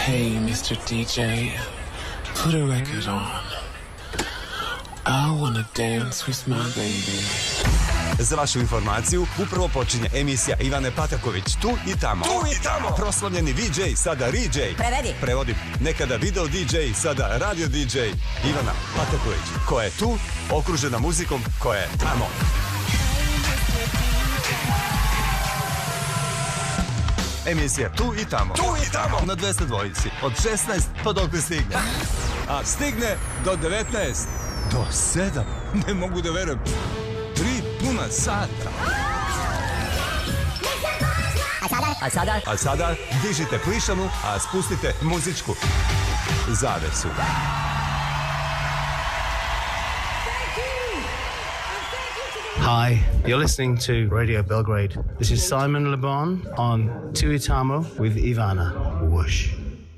Hey, Mr. DJ, put a record on. I wanna dance with my baby. Za vašu informaciju, upravo počinje emisija Ivane Pataković, Tu i tamo. Tu i tamo. Proslavljeni VJ, sada RJ. Prevodi. Nekada video DJ, sada radio DJ. Ivana Pataković, koja je tu, okružena muzikom koja je tamo. Emisija Tu i tamo. Tu i tamo. Na 202 od 16 pa dok stigne. A stigne do 19. Do 7. Ne mogu da verujem. 3 puna sata. A sada dižite plišanu, a spustite muzičku zavesu. Hi, you're listening to Radio Belgrade. This is Simon Le Bon on Tuitamo with Ivana. Whoosh.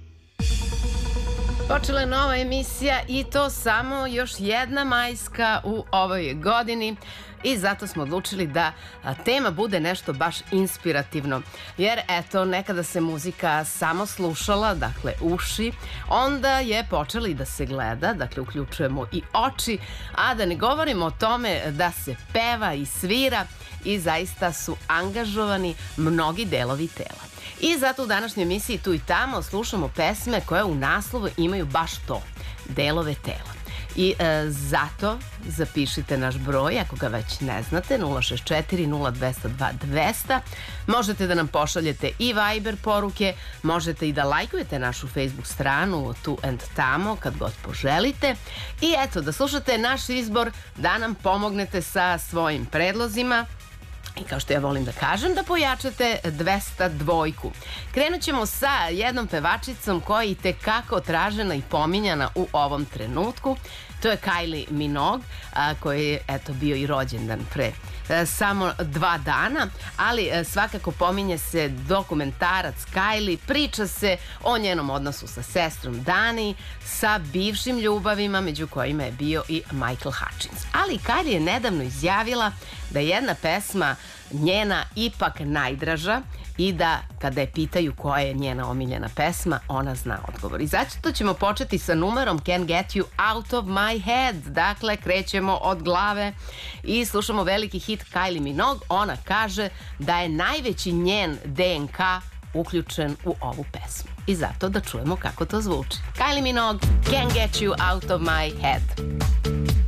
Počela je nova emisija i to samo još jedna majska u ovoj godini i zato smo odlučili da tema bude nešto baš inspirativno. Jer eto, nekada se muzika samo slušala, dakle uši, onda je počela i da se gleda, dakle uključujemo i oči, a da ne govorimo o tome da se peva i svira i zaista su angažovani mnogi delovi tela. I zato u današnjoj emisiji Tu i tamo slušamo pesme koje u naslovu imaju baš to, delove tela. I zato zapišite naš broj, ako ga već ne znate, 064 0202 200. Možete da nam pošaljete i Viber poruke, možete i da lajkujete našu Facebook stranu Tu and Tamo kad god poželite. I eto, da slušate naš izbor, da nam pomognete sa svojim predlozima. I kao što ja volim da kažem, da pojačate 202. Krenut ćemo sa jednom pevačicom koja je itekako tražena i pominjana u ovom trenutku. To je Kylie Minogue, koji je eto bio i rođendan pre samo 2 dana, ali svakako pominje se dokumentarac Kylie, priča se o njenom odnosu sa sestrom Dani, sa bivšim ljubavima, među kojima je bio i Michael Hutchins. Ali Kylie je nedavno izjavila da je jedna pesma njena ipak najdraža i da kada je pitaju koja je njena omiljena pesma, ona zna odgovor. I zato ćemo početi sa numerom Can't Get You Out of My Head. Dakle, krećemo od glave i slušamo veliki hit Kylie Minogue. Ona kaže da je najveći njen DNK uključen u ovu pesmu. I zato da čujemo kako to zvuči. Kylie Minogue, Can't Get You Out of My Head.